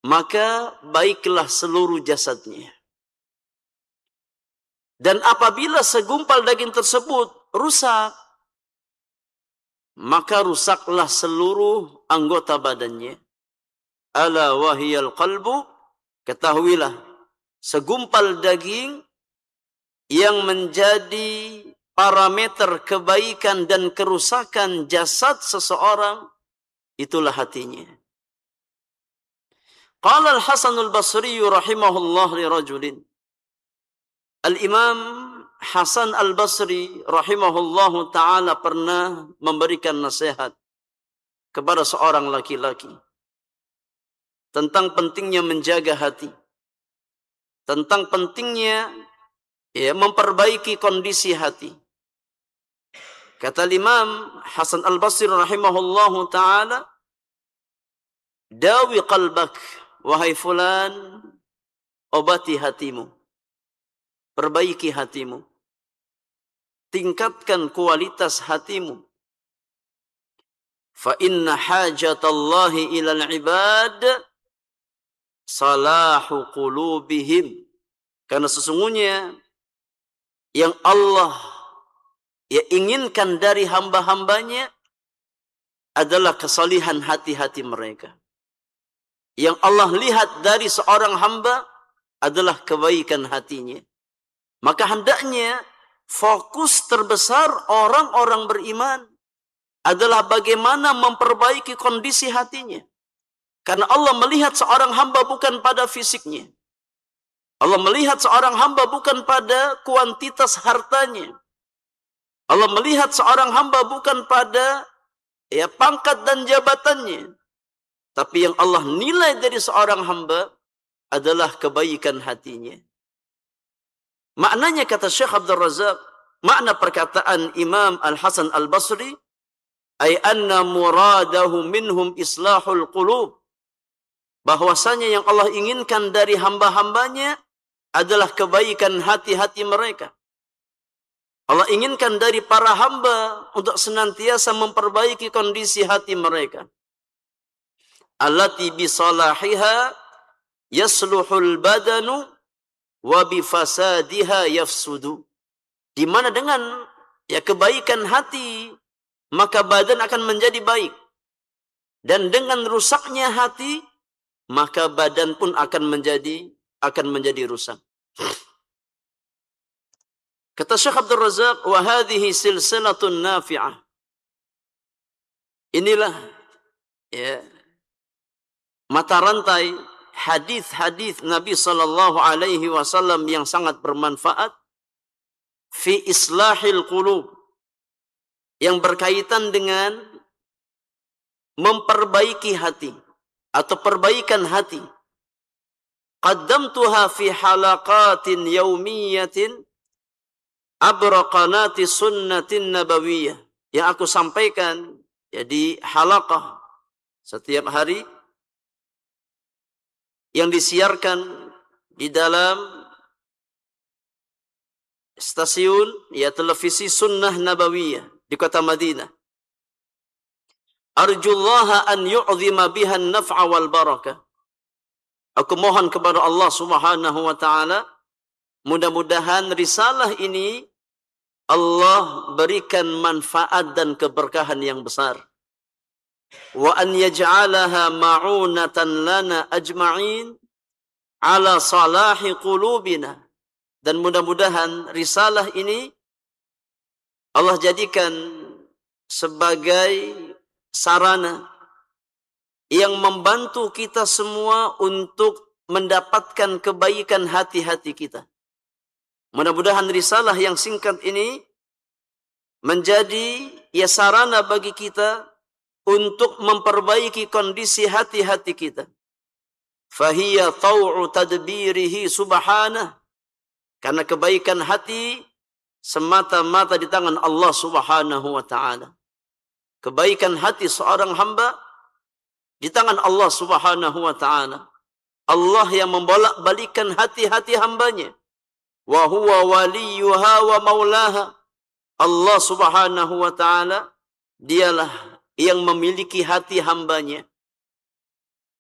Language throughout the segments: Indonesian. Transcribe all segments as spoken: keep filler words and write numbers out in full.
maka baiklah seluruh jasadnya. Dan apabila segumpal daging tersebut rusak, maka rusaklah seluruh anggota badannya. Ala wahiyal qalbu, ketahuilah, segumpal daging yang menjadi parameter kebaikan dan kerusakan jasad seseorang, itulah hatinya. Qala al-Hasan al-Basri rahimahullah li rajulin. Al-Imam Hasan al-Basri rahimahullahu ta'ala pernah memberikan nasihat kepada seorang laki-laki tentang pentingnya menjaga hati, tentang pentingnya ya, memperbaiki kondisi hati. Kata Imam Hasan al-Basri rahimahullahu ta'ala, dawi qalbak, wahai fulan, obati hatimu, perbaiki hatimu, tingkatkan kualitas hatimu. Fa inna hajatallahi ilal ibad salahu qulubihim. Karena sesungguhnya yang Allah ya inginkan dari hamba-hambanya adalah kesalihan hati-hati mereka. Yang Allah lihat dari seorang hamba adalah kebaikan hatinya. Maka hendaknya fokus terbesar orang-orang beriman adalah bagaimana memperbaiki kondisi hatinya. Karena Allah melihat seorang hamba bukan pada fisiknya. Allah melihat seorang hamba bukan pada kuantitas hartanya. Allah melihat seorang hamba bukan pada ya pangkat dan jabatannya. Tapi yang Allah nilai dari seorang hamba adalah kebaikan hatinya. Maknanya kata Syekh Abdul Razak, makna perkataan Imam Al-Hasan Al-Basri, ay anna muradahu minhum islahul qulub, bahwasanya yang Allah inginkan dari hamba-hambanya adalah kebaikan hati-hati mereka. Allah inginkan dari para hamba untuk senantiasa memperbaiki kondisi hati mereka. Allati bisalahiha yasluhul badanu wa bifasadiha yafsudu. Di mana dengan ya kebaikan hati maka badan akan menjadi baik, dan dengan rusaknya hati maka badan pun akan menjadi akan menjadi rusak. Kata Syekh Abdul Razak, wa hadhihi silsilatun nafi'ah. Inilah ya mata rantai hadis-hadis Nabi sallallahu alaihi wasallam yang sangat bermanfaat fi islahil qulub, yang berkaitan dengan memperbaiki hati atau perbaikan hati. Qaddamtuha fi halaqatin yaumiyatin abraqanati sunnatin nabawiyah, yang aku sampaikan ya di halaqah setiap hari yang disiarkan di dalam stasiun ya televisi Sunnah Nabawiyah di kota Madinah. Arjullaha an yu'zima biha an-naf'a wal barakah. Aku mohon kepada Allah Subhanahu wa taala, mudah-mudahan risalah ini Allah berikan manfaat dan keberkahan yang besar. Wa an yaj'alaha ma'unatan lana ajma'in ala salahi qulubina. Dan mudah-mudahan risalah ini Allah jadikan sebagai sarana yang membantu kita semua untuk mendapatkan kebaikan hati-hati kita. Mudah-mudahan risalah yang singkat ini menjadi ya sarana bagi kita untuk memperbaiki kondisi hati-hati kita. Fahiya tau'u tadbirihi subhanah. Karena kebaikan hati semata-mata di tangan Allah Subhanahu wa ta'ala. Kebaikan hati seorang hamba di tangan Allah Subhanahu wa ta'ala. Allah yang membolak-balikan hati-hati hambanya. Wa huwa waliyuha wa maulaha. Allah Subhanahu wa ta'ala dialah yang memiliki hati hambanya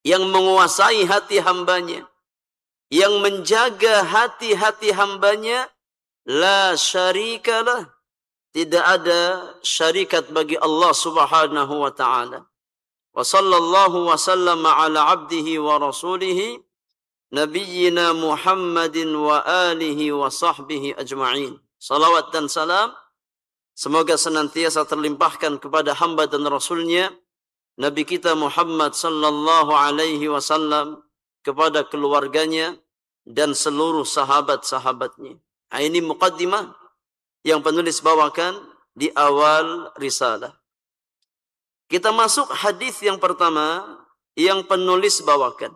yang menguasai hati hambanya, yang menjaga hati-hati hambanya, la syarikalah, tidak ada syarikat bagi Allah Subhanahu wa taala. Wa sallallahu wa sallama ala abdihi wa rasulihi nabiyyina Muhammadin wa alihi wa sahbihi ajma'in. Salawat dan salam semoga senantiasa terlimpahkan kepada hamba dan rasulnya Nabi kita Muhammad sallallahu alaihi wasallam, kepada keluarganya dan seluruh sahabat-sahabatnya. Nah, ini muqaddimah yang penulis bawakan di awal risalah. Kita masuk hadis yang pertama yang penulis bawakan.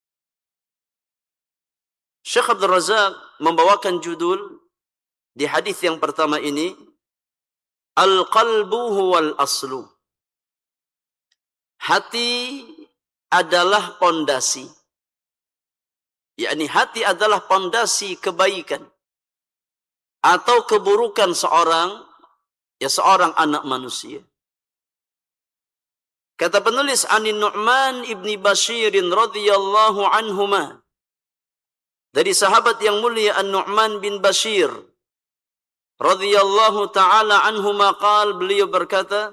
Syekh Abdul Razak membawakan judul di hadis yang pertama ini, Al-qalbu huwal aslu. Hati adalah pondasi. Yakni hati adalah pondasi kebaikan atau keburukan seorang, ya seorang anak manusia. Kata penulis, Anin Nu'man ibni Bashirin radhiyallahu anhuma, dari sahabat yang mulia An-Nu'man bin Bashir radhiyallahu ta'ala anhuma qal, beliau berkata,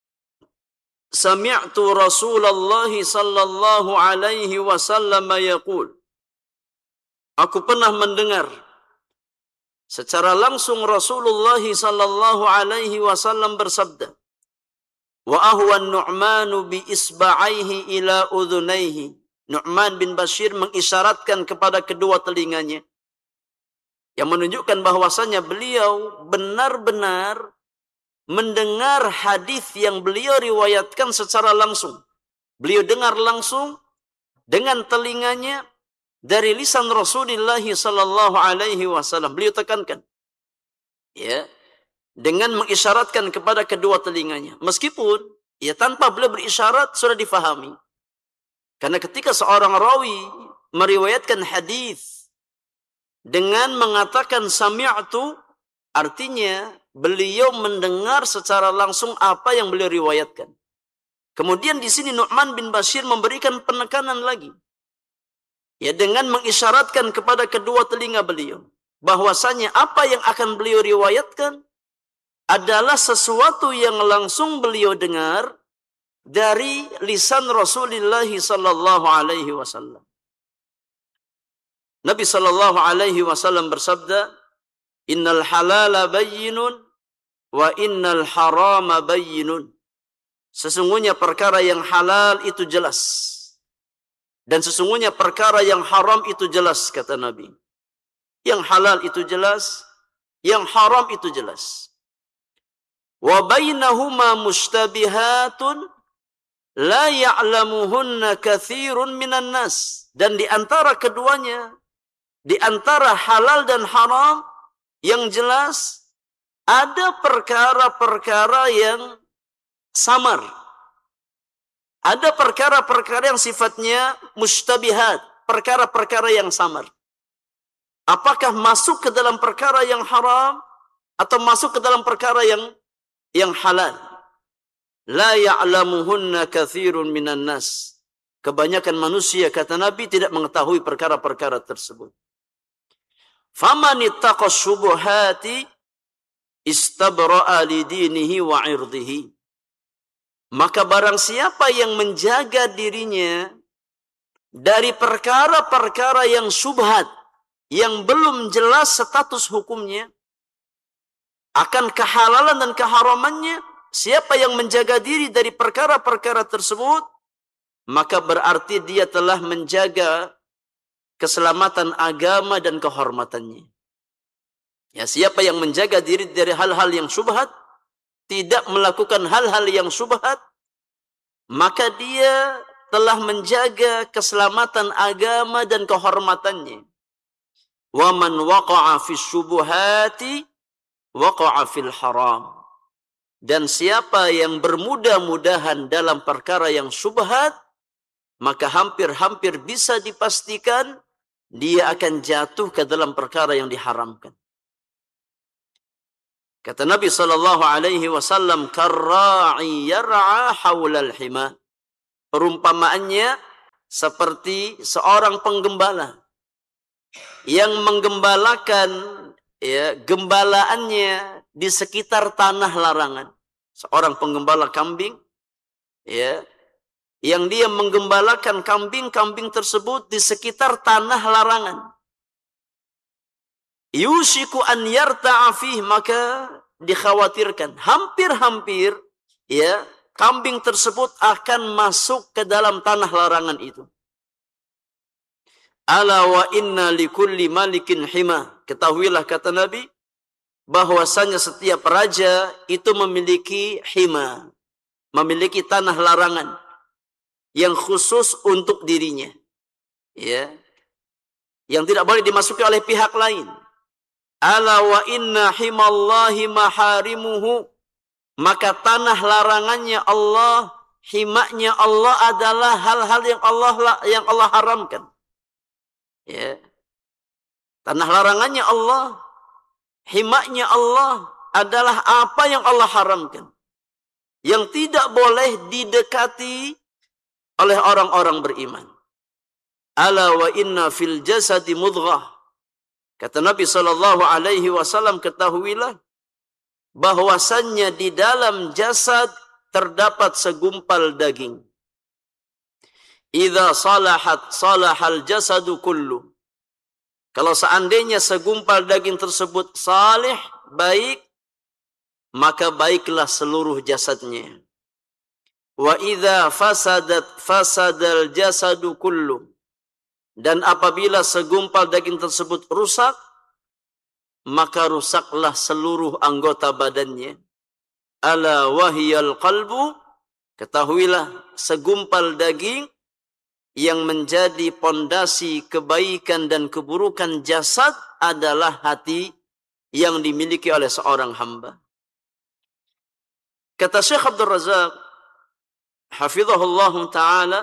Sami'tu Rasulullah sallallahu alaihi wasallam yaqul, aku pernah mendengar secara langsung Rasulullah sallallahu alaihi wasallam bersabda, wa ahwa Nu'manu bi isba'aihi ila udhunaihi. Nu'man bin Bashir mengisyaratkan kepada kedua telinganya, yang menunjukkan bahwasanya beliau benar-benar mendengar hadis yang beliau riwayatkan secara langsung. Beliau dengar langsung dengan telinganya dari lisan Rasulullah sallallahu alaihi wasallam. Beliau tekankan, ya, dengan mengisyaratkan kepada kedua telinganya. Meskipun ya tanpa beliau berisyarat sudah difahami. Karena ketika seorang rawi meriwayatkan hadis dengan mengatakan sami'tu, artinya beliau mendengar secara langsung apa yang beliau riwayatkan. Kemudian di sini Nu'man bin Bashir memberikan penekanan lagi, ya, dengan mengisyaratkan kepada kedua telinga beliau bahwasanya apa yang akan beliau riwayatkan adalah sesuatu yang langsung beliau dengar dari lisan Rasulullah sallallahu alaihi wasallam. Nabi sallallahu alaihi wasallam bersabda, Innal halala bayyinun wa innal harama bayyinun. Sesungguhnya perkara yang halal itu jelas, dan sesungguhnya perkara yang haram itu jelas, kata Nabi. Yang halal itu jelas, yang haram itu jelas. Wa bainahuma mushtabihatun la ya'lamuhunna katsirun minan nas. Dan di antara keduanya, di antara halal dan haram, yang jelas ada perkara-perkara yang samar. Ada perkara-perkara yang sifatnya mushtabihat, perkara-perkara yang samar. Apakah masuk ke dalam perkara yang haram atau masuk ke dalam perkara yang yang halal? La ya'lamuhunna katsirun minan nas. Kebanyakan manusia, kata Nabi, tidak mengetahui perkara-perkara tersebut. Faman ittaqa syubuhati istabra'a li dinihi wa 'irdihi. Maka barang siapa yang menjaga dirinya dari perkara-perkara yang syubhat, yang belum jelas status hukumnya, akan kehalalan dan keharamannya, siapa yang menjaga diri dari perkara-perkara tersebut, maka berarti dia telah menjaga keselamatan agama dan kehormatannya. Ya, siapa yang menjaga diri dari hal-hal yang syubhat, tidak melakukan hal-hal yang syubhat, maka dia telah menjaga keselamatan agama dan kehormatannya. Wa man waqa'a fi syubuhati waqa'a fil haram. Dan siapa yang bermudah-mudahan dalam perkara yang syubhat, maka hampir-hampir bisa dipastikan dia akan jatuh ke dalam perkara yang diharamkan. Kata Nabi sallallahu alaihi wasallam, karra'i yar'a haulal hima. Perumpamaannya seperti seorang penggembala yang menggembalakan ya gembalaannya di sekitar tanah larangan. Seorang penggembala kambing ya yang dia menggembalakan kambing-kambing tersebut di sekitar tanah larangan. Yushiku an yarta'a fih, maka dikhawatirkan hampir-hampir ya kambing tersebut akan masuk ke dalam tanah larangan itu. Ala wa inna likulli malikin hima. Ketahuilah kata Nabi bahwasanya setiap raja itu memiliki hima, memiliki tanah larangan yang khusus untuk dirinya, ya, yang tidak boleh dimasuki oleh pihak lain. Ala wa inna himallahi maharimuhu, maka tanah larangannya Allah, himanya Allah adalah hal-hal yang Allah yang Allah haramkan. Ya, tanah larangannya Allah, himanya Allah adalah apa yang Allah haramkan, yang tidak boleh didekati oleh orang-orang beriman. Ala wa inna fil jasadi mudghah. Kata Nabi sallallahu alaihi wasallam, ketahuilah bahwasannya di dalam jasad terdapat segumpal daging. Idza salahat salahal jasadu kullu. Kalau seandainya segumpal daging tersebut salih, baik, maka baiklah seluruh jasadnya. Wa idza fasadat fasadal jasadu kullu. Dan apabila segumpal daging tersebut rusak, maka rusaklah seluruh anggota badannya. Ala wahiyal qalbu, ketahuilah segumpal daging yang menjadi pondasi kebaikan dan keburukan jasad adalah hati yang dimiliki oleh seorang hamba. Kata Syekh Abdul Razak hafizahullah ta'ala,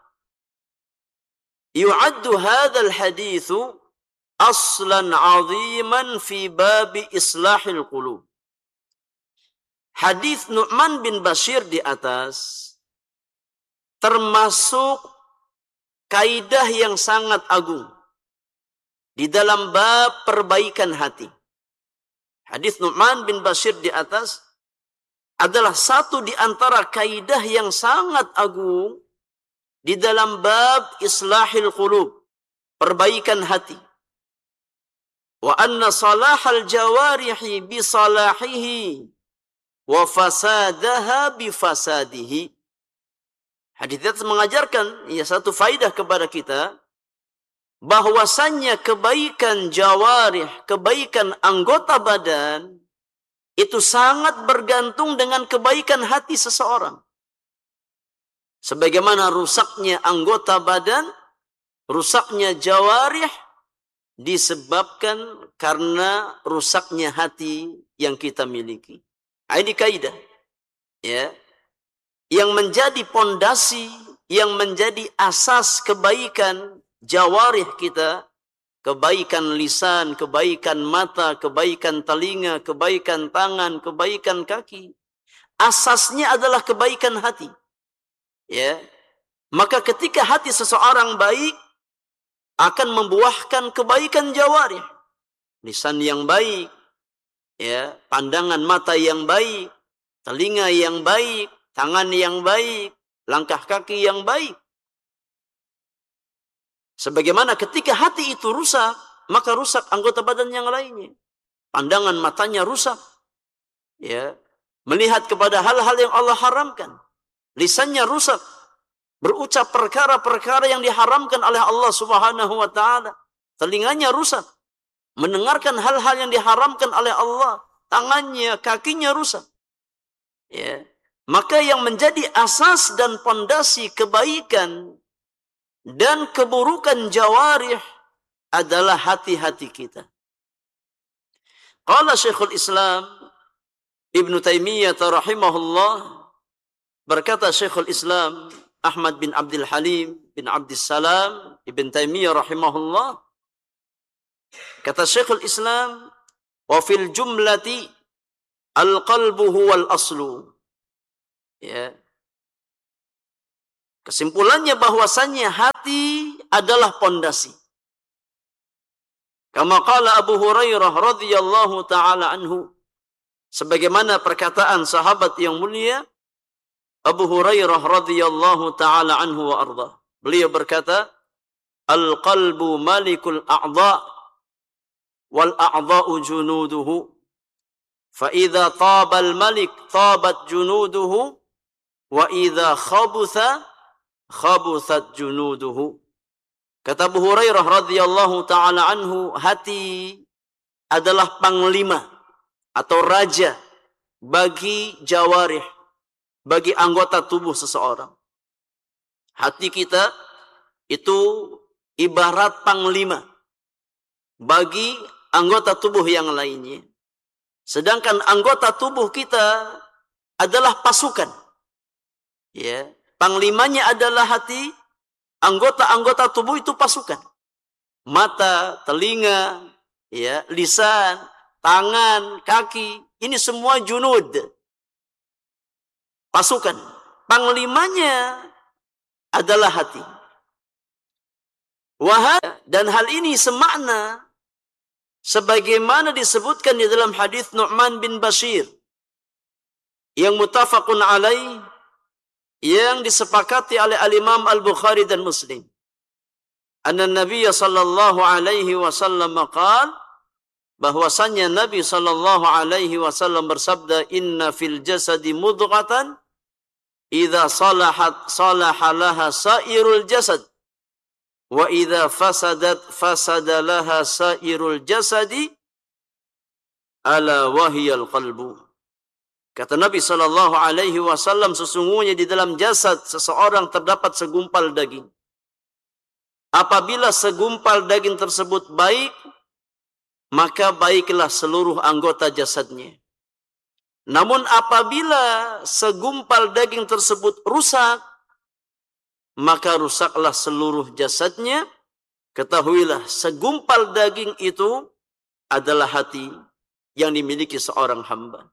yu'addu hadzal hadithu aslan 'aziman fi bab islahil qulub. Hadis Nu'man bin Bashir di atas termasuk kaidah yang sangat agung di dalam bab perbaikan hati. Hadis Nu'man bin Bashir di atas adalah satu di antara kaidah yang sangat agung di dalam bab islahil qulub, perbaikan hati. Wa anna salahal jawarihi bi salahihi wa fasadaha bi fasadihi. Hadis itu mengajarkan ya satu faidah kepada kita bahwasannya kebaikan jawarih, kebaikan anggota badan itu sangat bergantung dengan kebaikan hati seseorang. Sebagaimana rusaknya anggota badan, rusaknya jawarih disebabkan karena rusaknya hati yang kita miliki. Ini kaidah, ya, yang menjadi pondasi, yang menjadi asas kebaikan jawarih kita, kebaikan lisan, kebaikan mata, kebaikan telinga, kebaikan tangan, kebaikan kaki. Asasnya adalah kebaikan hati. Ya, maka ketika hati seseorang baik, akan membuahkan kebaikan jawarih. Lisan yang baik, ya, pandangan mata yang baik, telinga yang baik, tangan yang baik, langkah kaki yang baik. Sebagaimana ketika hati itu rusak, maka rusak anggota badan yang lainnya. Pandangan matanya rusak, ya, melihat kepada hal-hal yang Allah haramkan. Lisannya rusak, berucap perkara-perkara yang diharamkan oleh Allah Subhanahu wa taala. Telinganya rusak, mendengarkan hal-hal yang diharamkan oleh Allah. Tangannya, kakinya rusak. Ya. Maka yang menjadi asas dan pondasi kebaikan dan keburukan jawarih adalah hati-hati kita. Qala Syekhul Islam Ibn Taimiyah rahimahullah, berkata Syekhul Islam Ahmad bin Abdul Halim bin Abdul Salam Ibn Taimiyah rahimahullah, kata Syekhul Islam, wa fil jumlati al-qalbu huwal aslu. Ya. Kesimpulannya bahwasannya hati adalah pondasi. Kama qala Abu Hurairah radhiyallahu taala anhu, sebagaimana perkataan sahabat yang mulia Abu Hurairah radhiyallahu taala anhu wa arda. Beliau berkata, "Al-qalbu malikul a'dha wal a'dha'u junuduhu. Fa idza taba al-malik tabat junuduhu wa idza khabutha khabuthat junuduhu." Kata Abu Hurairah radhiyallahu taala anhu, hati adalah panglima atau raja bagi jawarih, bagi anggota tubuh seseorang. Hati kita itu ibarat panglima bagi anggota tubuh yang lainnya. Sedangkan anggota tubuh kita adalah pasukan. Ya, panglimanya adalah hati, anggota-anggota tubuh itu pasukan. Mata, telinga, ya, lisan, tangan, kaki, ini semua junud. Pasukan. Panglimanya adalah hati. Wahad, dan hal ini semakna sebagaimana disebutkan di dalam hadis Nu'man bin Bashir yang muttafaqun alaih, yang disepakati oleh al-Imam Al-Bukhari dan Muslim. Anna Nabi sallallahu alaihi wasallam qala, bahwasannya Nabi sallallahu alaihi wasallam bersabda, "Inna fil jasadi mudghatan idza salahat salaha laha sairul jasad wa idza fasadat fasada laha sairul jasadi ala wahiyal qalbu." Kata Nabi sallallahu alaihi wasallam, sesungguhnya di dalam jasad seseorang terdapat segumpal daging. Apabila segumpal daging tersebut baik, maka baiklah seluruh anggota jasadnya. Namun apabila segumpal daging tersebut rusak, maka rusaklah seluruh jasadnya. Ketahuilah, segumpal daging itu adalah hati yang dimiliki seorang hamba.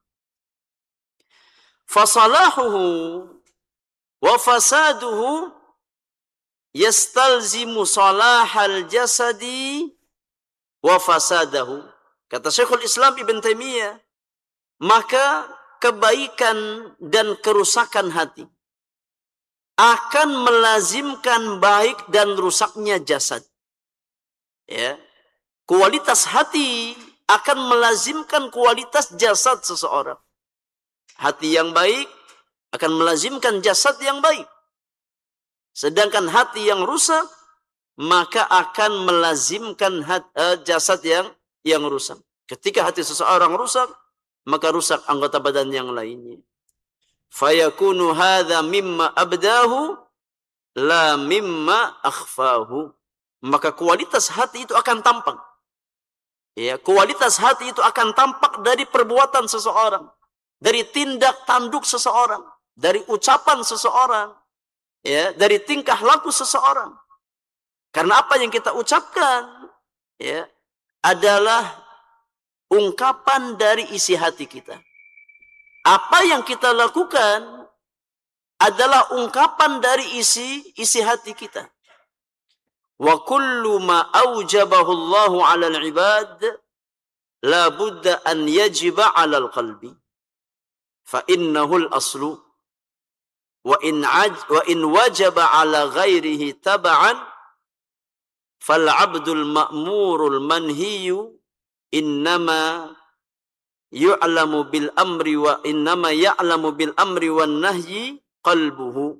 Fasalahuhu wa fasaduhu yastalzimu salahal jasadi wa fasadahu. Kata Syekhul Islam Ibn Taimiyah, maka kebaikan dan kerusakan hati akan melazimkan baik dan rusaknya jasad. Ya, kualitas hati akan melazimkan kualitas jasad seseorang. Hati yang baik akan melazimkan jasad yang baik. Sedangkan hati yang rusak maka akan melazimkan hat, uh, jasad yang yang rusak. Ketika hati seseorang rusak, maka rusak anggota badan yang lainnya. Fayakunu hadza mimma abdahu la mimma akhfahu. Maka kualitas hati itu akan tampak. Ya, kualitas hati itu akan tampak dari perbuatan seseorang, dari tindak tanduk seseorang, dari ucapan seseorang, ya, dari tingkah laku seseorang. Karena apa yang kita ucapkan, ya, adalah ungkapan dari isi hati kita. Apa yang kita lakukan adalah ungkapan dari isi isi hati kita. Wa kullu ma aujabahu Allahu 'alal 'ibad la budda an yajiba 'alal qalbi. Fa innahu al-aslu wa in aj wa in wajaba 'ala ghairihi tab'an fal 'abdul ma'murul manhiyu innama yu'lamu bil amri wa innama ya'lamu bil amri wan nahyi qalbuhu.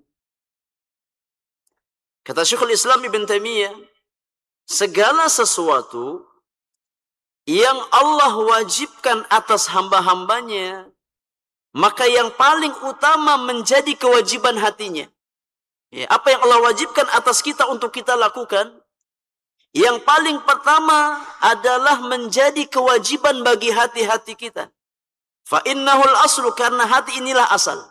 Kata Syekhul Islam Ibn Taimiyah, segala sesuatu yang Allah wajibkan atas hamba-hambanya, maka yang paling utama menjadi kewajiban hatinya. Ya, apa yang Allah wajibkan atas kita untuk kita lakukan, yang paling pertama adalah menjadi kewajiban bagi hati-hati kita. Fa innahul aslu, karena hati inilah asal.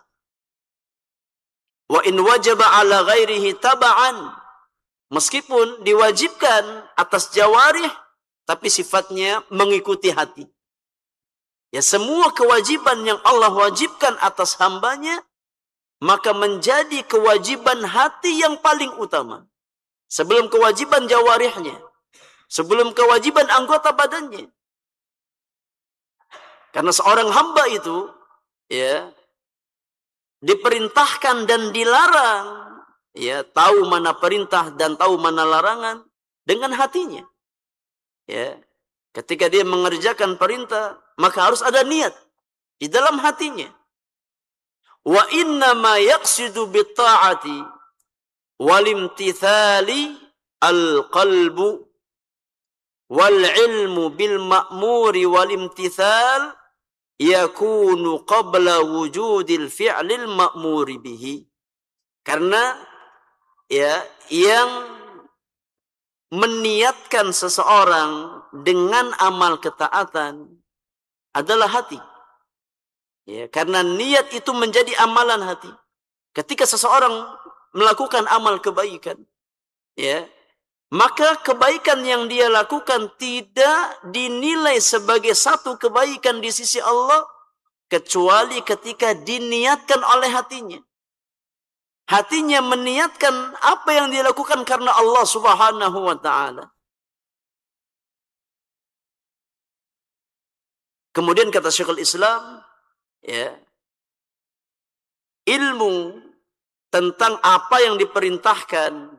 Wa in wajaba ala ghairihi taba'an, meskipun diwajibkan atas jawarih, tapi sifatnya mengikuti hati. Ya, semua kewajiban yang Allah wajibkan atas hambanya, maka menjadi kewajiban hati yang paling utama. Sebelum kewajiban jawarihnya. Sebelum kewajiban anggota badannya. Karena seorang hamba itu, ya, diperintahkan dan dilarang, ya, tahu mana perintah dan tahu mana larangan dengan hatinya. Ya, ketika dia mengerjakan perintah, maka harus ada niat di dalam hatinya. Wa inna ma yaqsidu bitta'ati wal imtithali al-qalbu wal ilmu bil ma'muri wal imtithal yakunu qabla wujudil fi'lil ma'muri bihi. Karena ya, yang meniatkan seseorang dengan amal ketaatan adalah hati. Ya, karena niat itu menjadi amalan hati. Ketika seseorang melakukan amal kebaikan, ya, maka kebaikan yang dia lakukan tidak dinilai sebagai satu kebaikan di sisi Allah kecuali ketika diniatkan oleh hatinya. Hatinya meniatkan apa yang dia lakukan karena Allah Subhanahu wa ta'ala. Kemudian kata Syekhul Islam, ya, ilmu tentang apa yang diperintahkan,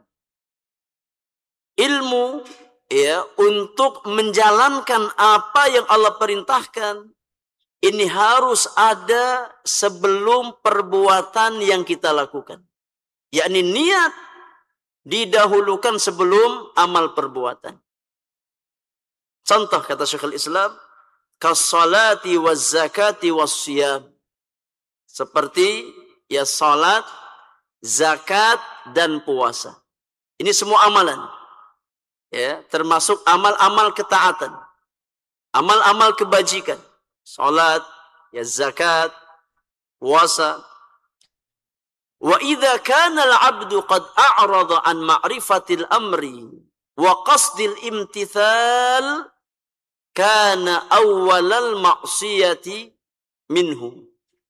ilmu, ya, untuk menjalankan apa yang Allah perintahkan, ini harus ada sebelum perbuatan yang kita lakukan. Yakni niat didahulukan sebelum amal perbuatan. Contoh kata Syekhul Islam, kas-salati waz-zakati was-siyam. Seperti ya salat, zakat dan puasa. Ini semua amalan. Ya, termasuk amal-amal ketaatan. Amal-amal kebajikan. Salat, ya zakat, puasa. Wa idza kana al-'abdu qad a'rada an ma'rifatil amri wa qasdil imtithal kana awwalal ma'siyati minhum.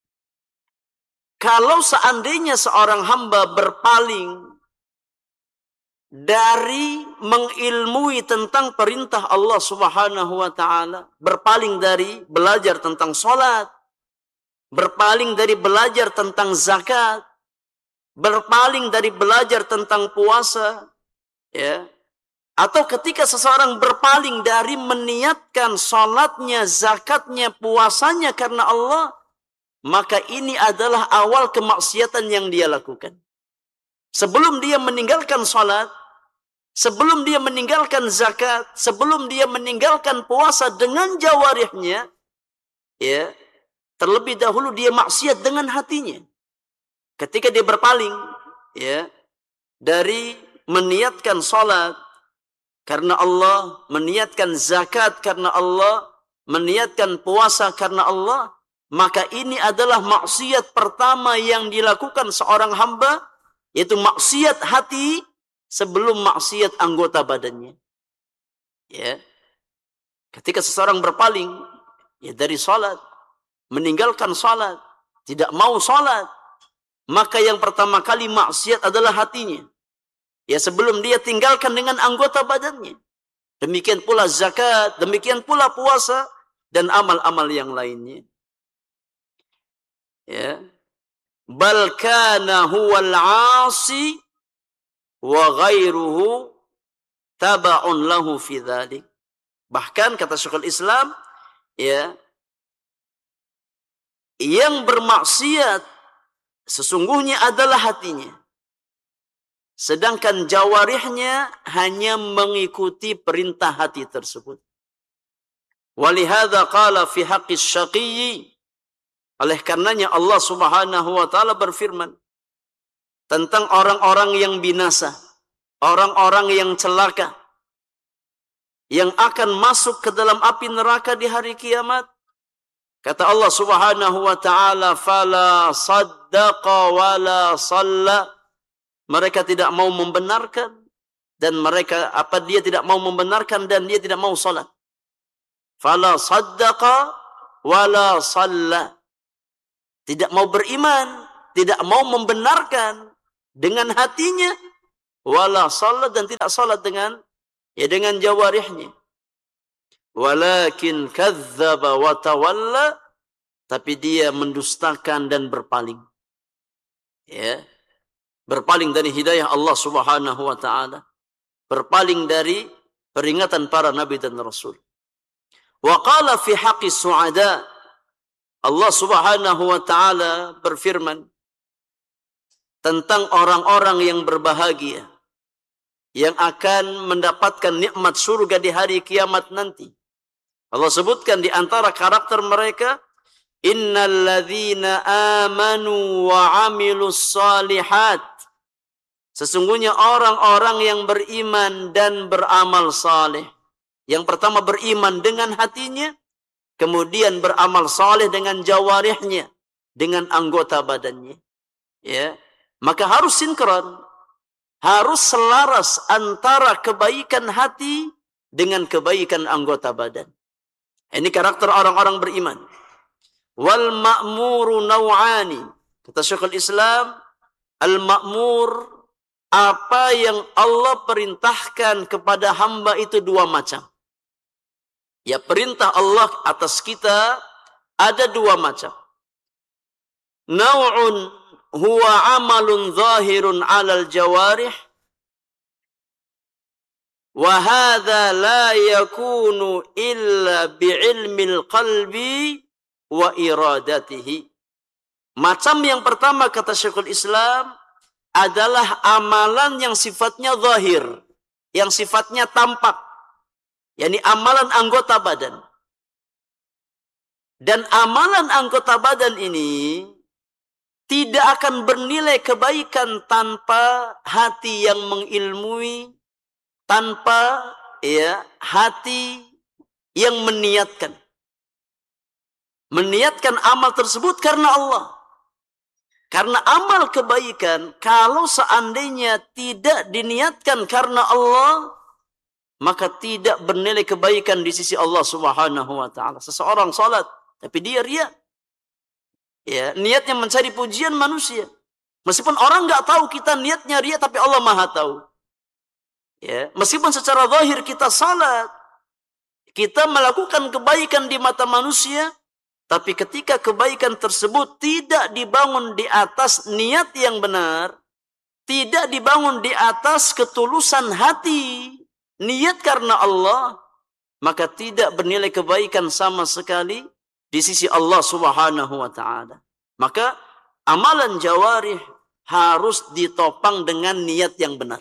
Kalau seandainya seorang hamba berpaling dari mengilmui tentang perintah Allah Subhanahu wa ta'ala, berpaling dari belajar tentang salat, berpaling dari belajar tentang zakat, berpaling dari belajar tentang puasa, ya, atau ketika seseorang berpaling dari meniatkan salatnya, zakatnya, puasanya karena Allah, maka ini adalah awal kemaksiatan yang dia lakukan. Sebelum dia meninggalkan salat, sebelum dia meninggalkan zakat, sebelum dia meninggalkan puasa dengan jawarihnya, ya, terlebih dahulu dia maksiat dengan hatinya. Ketika dia berpaling, ya, dari meniatkan salat karena Allah, meniatkan zakat karena Allah, meniatkan puasa karena Allah, maka ini adalah maksiat pertama yang dilakukan seorang hamba, yaitu maksiat hati sebelum maksiat anggota badannya. Ya. Ketika seseorang berpaling, ya, dari salat, meninggalkan salat, tidak mau salat, maka yang pertama kali maksiat adalah hatinya. Ya, sebelum dia tinggalkan dengan anggota badannya. Demikian pula zakat, demikian pula puasa dan amal-amal yang lainnya. Ya. Bal kana huwal 'asi wa ghairuhu taba'un lahu fi dzalik. Bahkan kata Syekhul Islam, ya, yang bermaksiat sesungguhnya adalah hatinya. Sedangkan jawarihnya hanya mengikuti perintah hati tersebut. Walihada qala fi haqqis syaqiyyi. Oleh karenanya Allah Subhanahu wa ta'ala berfirman tentang orang-orang yang binasa, orang-orang yang celaka, yang akan masuk ke dalam api neraka di hari kiamat. Kata Allah Subhanahu wa ta'ala, fala saddaqa wala salla. Mereka tidak mau membenarkan dan mereka apa dia tidak mau membenarkan dan dia tidak mau salat. Fala saddaqa wala salla. Tidak mau beriman tidak mau membenarkan dengan hatinya, wala salat dan tidak salat dengan ya dengan jawarihnya. Walakin kadzdzaba wa tawalla, tapi dia mendustakan dan berpaling. Ya, berpaling dari hidayah Allah Subhanahu wa taala, berpaling dari peringatan para nabi dan rasul. Wa qala fi haqqi su'ada, Allah Subhanahu wa taala berfirman tentang orang-orang yang berbahagia yang akan mendapatkan nikmat surga di hari kiamat nanti. Allah sebutkan di antara karakter mereka, innal ladzina amanu wa 'amilus shalihat. Sesungguhnya orang-orang yang beriman dan beramal saleh. Yang pertama beriman dengan hatinya, kemudian beramal saleh dengan jawarihnya, dengan anggota badannya. Ya, maka harus sinkron, harus selaras antara kebaikan hati dengan kebaikan anggota badan. Ini karakter orang-orang beriman. Wal ma'muru naw'ani. Kata Syekhul Islam, al-ma'mur, apa yang Allah perintahkan kepada hamba itu dua macam. Ya, perintah Allah atas kita ada dua macam. Naw'un huwa amalun zahirun 'alal jawarih, wa hadza la yakunu illa bi'ilmil qalbi wa iradatihi. Macam yang pertama kata Syekhul Islam adalah amalan yang sifatnya zahir, yang sifatnya tampak, yakni amalan anggota badan. Dan amalan anggota badan ini tidak akan bernilai kebaikan tanpa hati yang mengilmui, tanpa ya hati yang meniatkan. Meniatkan amal tersebut karena Allah. Karena amal kebaikan, kalau seandainya tidak diniatkan karena Allah, maka tidak bernilai kebaikan di sisi Allah Subhanahu wa taala. Seseorang salat tapi dia riya, ya, niatnya mencari pujian manusia. Meskipun orang nggak tahu kita niatnya riya, tapi Allah Maha tahu. Ya, meskipun secara zahir kita salat, kita melakukan kebaikan di mata manusia, tapi ketika kebaikan tersebut tidak dibangun di atas niat yang benar, tidak dibangun di atas ketulusan hati, niat karena Allah, maka tidak bernilai kebaikan sama sekali di sisi Allah Subhanahu wa taala. Maka amalan jawarih harus ditopang dengan niat yang benar.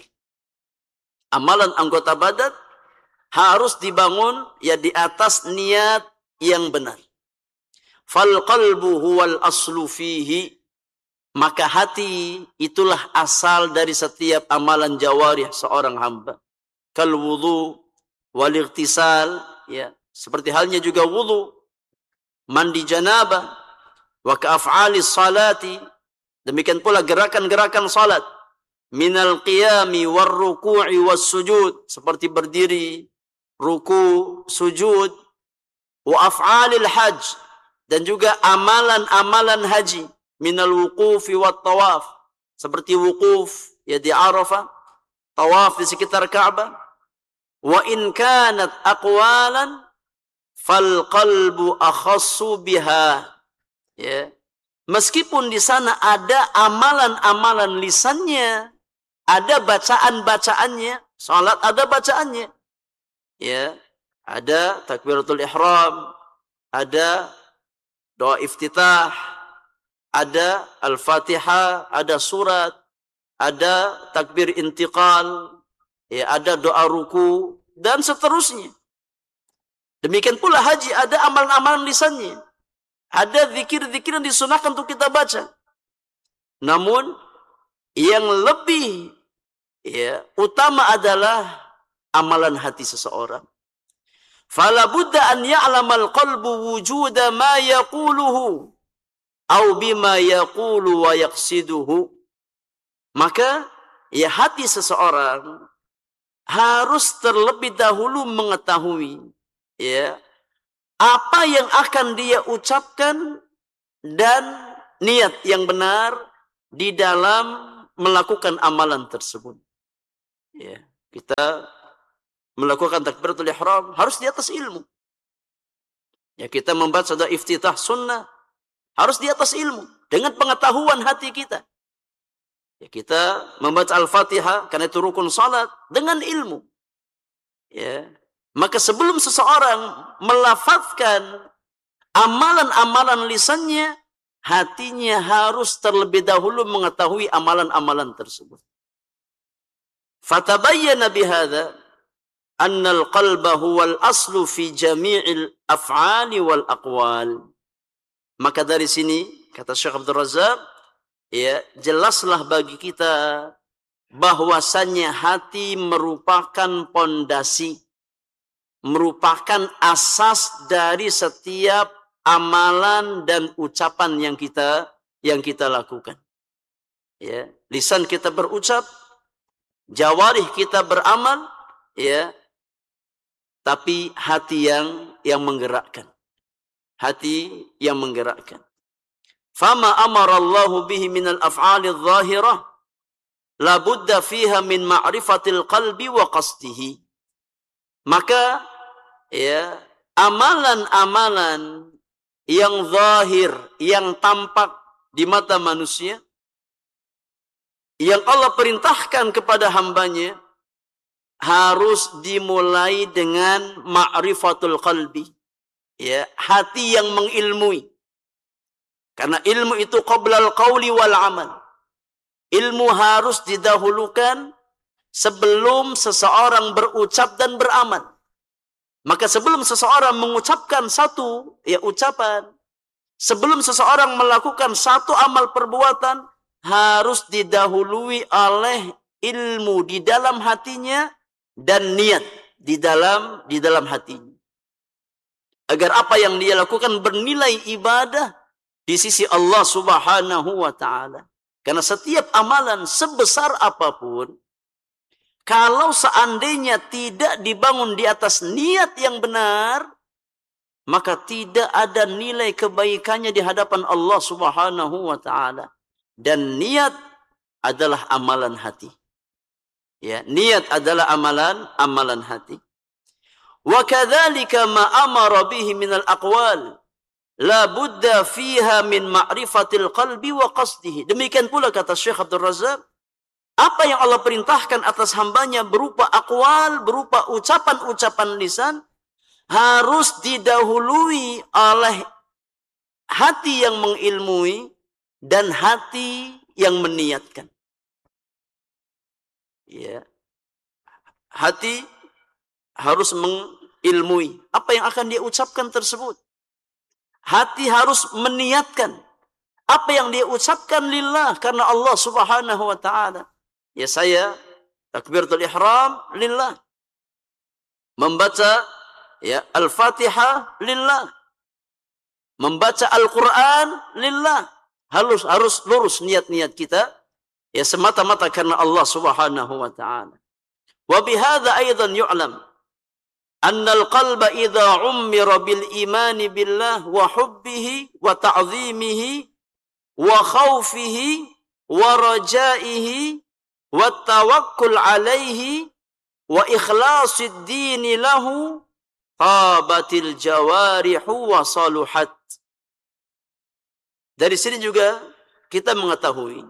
Amalan anggota badan harus dibangun ya di atas niat yang benar. Fal qalbu huwal aslu fihi, maka hati itulah asal dari setiap amalan jawarih seorang hamba. Kal wudu wal ightisal, ya, seperti halnya juga wudu, mandi janabah, wa ka af'alis salati, demikian pula gerakan-gerakan salat, minal qiyami war ruku'i was sujud, seperti berdiri, ruku, sujud, wa af'alil hajj, dan juga amalan-amalan haji, minal wuqufi wat tawaf, seperti wukuf ya di Arafah, tawaf di sekitar Ka'bah. Wa in kanat aqwalan fal qalbu akhassu biha, ya, meskipun di sana ada amalan-amalan lisannya, ada bacaan-bacaannya, salat ada bacaannya, ya, ada takbiratul ihram, ada doa iftitah, ada al-fatihah, ada surat, ada takbir intiqal, ya, ada doa ruku, dan seterusnya. Demikian pula haji, ada amalan-amalan lisannya, ada zikir-zikir yang disunahkan untuk kita baca. Namun yang lebih ya utama adalah amalan hati seseorang. Fala budda an ya'lamal qalbu wujuda ma yaquluhu au bima yaqulu wa yaqsiduhu. Maka ya hati seseorang harus terlebih dahulu mengetahui ya apa yang akan dia ucapkan dan niat yang benar di dalam melakukan amalan tersebut. Ya, kita melakukan takbiratul ihram harus di atas ilmu. Ya, kita membaca doa iftitah sunnah harus di atas ilmu dengan pengetahuan hati kita. Ya, kita membaca Al-Fatihah karena itu rukun salat dengan ilmu. Ya, maka sebelum seseorang melafazkan amalan-amalan lisannya, hatinya harus terlebih dahulu mengetahui amalan-amalan tersebut. Fatabayyana bihadza anna al-qalba huwa al-aslu fi jami'il af'ali wal aqwal. Maka dari sini kata Syekh Abdul Razzaq, ya, jelaslah bagi kita bahwasannya hati merupakan pondasi, merupakan asas dari setiap amalan dan ucapan yang kita yang kita lakukan. Ya, lisan kita berucap, jawarih kita beramal, ya, tapi hati yang yang menggerakkan. Hati yang menggerakkan. Fama amara Allahu bihi minal af'ali adh-dhahirah la budda fiha min ma'rifatil qalbi wa qasdihi. Maka ya, amalan-amalan yang zahir, yang tampak di mata manusia, yang Allah perintahkan kepada hambanya, harus dimulai dengan ma'rifatul qalbi. Ya, hati yang mengilmui. Karena ilmu itu qablal qawli wal amal. Ilmu harus didahulukan sebelum seseorang berucap dan beramal. Maka sebelum seseorang mengucapkan satu ya ucapan, sebelum seseorang melakukan satu amal perbuatan, harus didahului oleh ilmu di dalam hatinya dan niat di dalam di dalam hatinya. Agar apa yang dia lakukan bernilai ibadah di sisi Allah Subhanahu wa ta'ala. Karena setiap amalan sebesar apapun, kalau seandainya tidak dibangun di atas niat yang benar, maka tidak ada nilai kebaikannya di hadapan Allah Subhanahu wa ta'ala. Dan niat adalah amalan hati. Ya, niat adalah amalan amalan hati. Wa kadzalika ma amara bihi minal aqwal la budda fiha min ma'rifatil qalbi wa qasdihi. Demikian pula kata Syekh Abdul Razzaq, apa yang Allah perintahkan atas hambanya berupa aqwal, berupa ucapan-ucapan lisan, harus didahului oleh hati yang mengilmui dan hati yang meniatkan. Ya. Hati harus mengilmui apa yang akan dia ucapkan tersebut. Hati harus meniatkan apa yang dia ucapkan lillah, karena Allah Subhanahu wa ta'ala. Ya, saya takbiratul ihram lillah. Membaca ya Al-Fatihah lillah. Membaca Al-Quran lillah. Harus harus lurus niat-niat kita ya semata-mata karena Allah Subhanahu wa ta'ala. Wa bihadza aidan yu'lam annal qalba idza ummira bil imani billah wa hubbihi wa ta'zimihi wa khawfihi wa rajaihi wa tawakkul alaihi wa ikhlasid dini lahu tabatil jawarihu wa saluhat. Dari sini juga kita mengetahui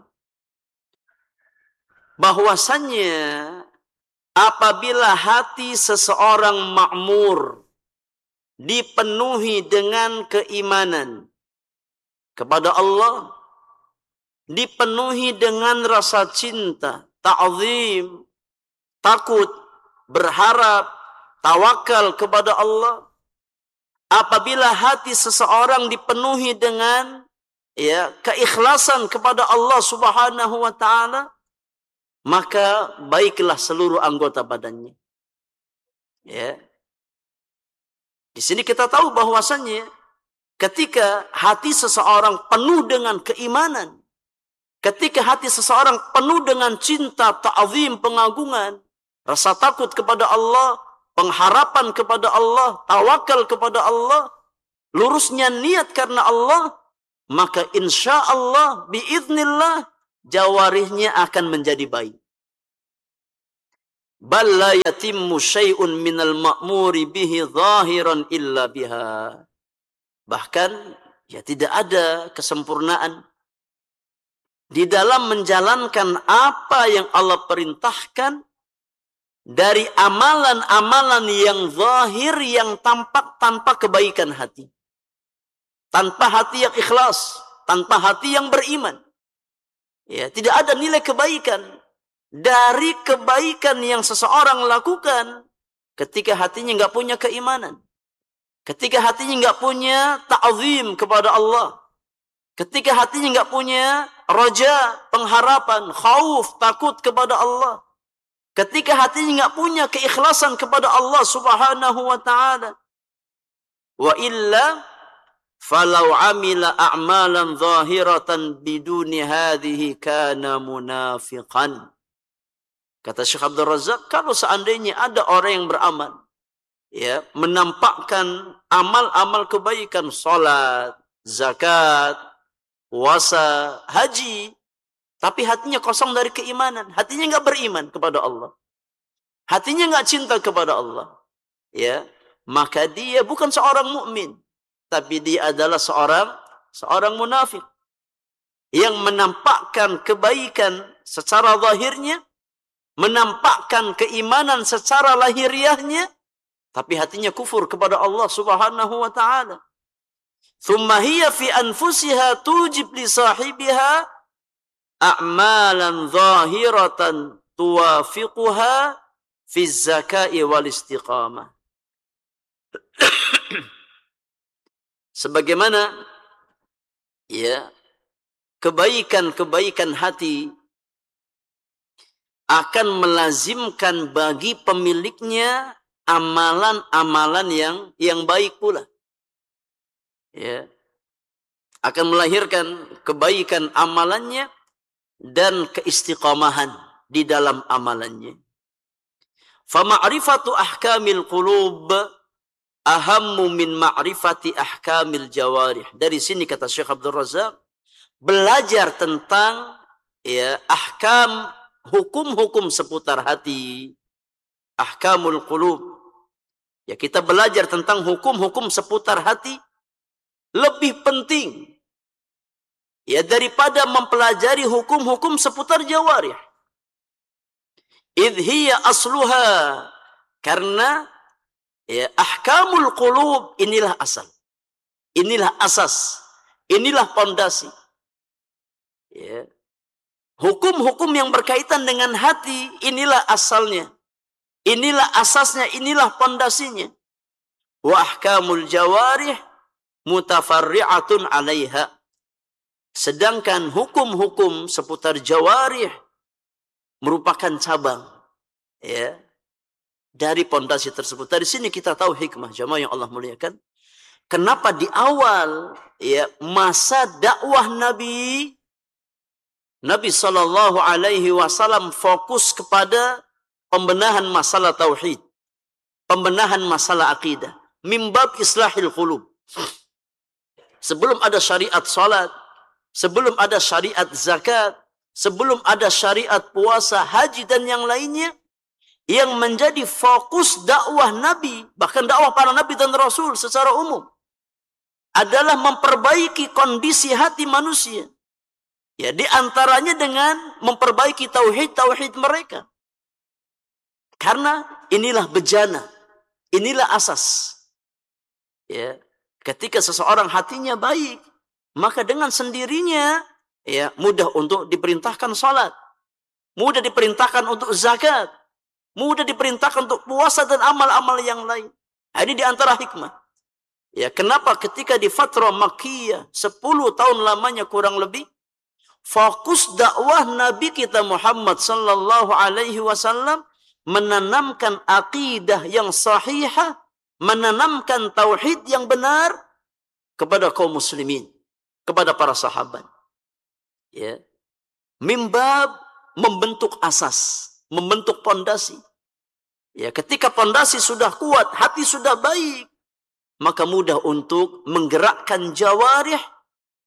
bahwasannya apabila hati seseorang makmur, dipenuhi dengan keimanan kepada Allah, dipenuhi dengan rasa cinta, ta'zim, takut, berharap, tawakal kepada Allah. Apabila hati seseorang dipenuhi dengan ya keikhlasan kepada Allah Subhanahu wa ta'ala, maka baiklah seluruh anggota badannya. Ya. Di sini kita tahu bahwasannya ketika hati seseorang penuh dengan keimanan, ketika hati seseorang penuh dengan cinta, ta'zim, pengagungan, rasa takut kepada Allah, pengharapan kepada Allah, tawakal kepada Allah, lurusnya niat karena Allah, maka insya Allah biiznillah jawarihnya akan menjadi baik. Bal la yatimmu syai'un minal ma'muri bihi zahiran illa biha. Bahkan ya tidak ada kesempurnaan di dalam menjalankan apa yang Allah perintahkan dari amalan-amalan yang zahir, yang tampak tanpa kebaikan hati. Tanpa hati yang ikhlas, tanpa hati yang beriman. Ya, tidak ada nilai kebaikan dari kebaikan yang seseorang lakukan ketika hatinya nggak punya keimanan. Ketika hatinya nggak punya ta'zim kepada Allah. Ketika hatinya nggak punya raja, pengharapan, khauf, takut kepada Allah. Ketika hatinya nggak punya keikhlasan kepada Allah Subhanahu wa ta'ala. Wa illa falau amila a'malan zahiratan biduni hadhihi kana munafiqan. Kata Syekh Abdul Razak, kalau seandainya ada orang yang beramal, ya, menampakkan amal-amal kebaikan, salat, zakat, puasa, haji, tapi hatinya kosong dari keimanan, hatinya nggak beriman kepada Allah, hatinya nggak cinta kepada Allah, ya, maka dia bukan seorang mukmin, tapi dia adalah seorang seorang munafik yang menampakkan kebaikan secara zahirnya, menampakkan keimanan secara lahiriahnya, tapi hatinya kufur kepada Allah Subhanahu wa ta'ala. Thumma hiya fi anfusiha tujib li sahibiha a'malan zahiratan tuwafiquha fi zakai wal istiqamah. Sebagaimana ya kebaikan-kebaikan hati akan melazimkan bagi pemiliknya amalan-amalan yang yang baik pula. Ya. Akan melahirkan kebaikan amalannya dan keistiqamahan di dalam amalannya. Fa ma'rifatu ahkamil qulub ahammu min ma'rifati ahkamil jawarih. Dari sini kata Syekh Abdul Razak, belajar tentang ya ahkam, hukum-hukum seputar hati, ahkamul qulub. Ya, kita belajar tentang hukum-hukum seputar hati lebih penting ya daripada mempelajari hukum-hukum seputar jawarih. Idh hiya asluha, karena ya ahkamul qulub inilah asal. Inilah asas. Inilah pondasi. Ya. Hukum-hukum yang berkaitan dengan hati, inilah asalnya. Inilah asasnya, inilah pondasinya. Wa ahkamul jawarih mutafarri'atun 'alaiha. Sedangkan hukum-hukum seputar jawarih merupakan cabang ya dari pondasi tersebut. Dari sini kita tahu hikmah jamaah yang Allah muliakan. Kenapa di awal ya masa dakwah Nabi Nabi Shallallahu Alaihi Wasallam fokus kepada pembenahan masalah tauhid, pembenahan masalah akidah, mimbab islahil qulub. Sebelum ada syariat salat, sebelum ada syariat zakat, sebelum ada syariat puasa, haji dan yang lainnya, yang menjadi fokus dakwah Nabi, bahkan dakwah para Nabi dan Rasul secara umum, adalah memperbaiki kondisi hati manusia. Ya, di antaranya dengan memperbaiki tauhid-tauhid mereka. Karena inilah bejana, inilah asas. Ya, ketika seseorang hatinya baik, maka dengan sendirinya ya mudah untuk diperintahkan salat, mudah diperintahkan untuk zakat, mudah diperintahkan untuk puasa dan amal-amal yang lain. Ini di antara hikmah. Ya, kenapa ketika di fatrah Makkiyah sepuluh tahun lamanya kurang lebih, fokus dakwah Nabi kita Muhammad sallallahu alaihi wasallam menanamkan akidah yang sahihah, menanamkan tauhid yang benar kepada kaum muslimin, kepada para sahabat. Ya. Mimbab membentuk asas, membentuk pondasi. Ya, ketika pondasi sudah kuat, hati sudah baik, maka mudah untuk menggerakkan jawarih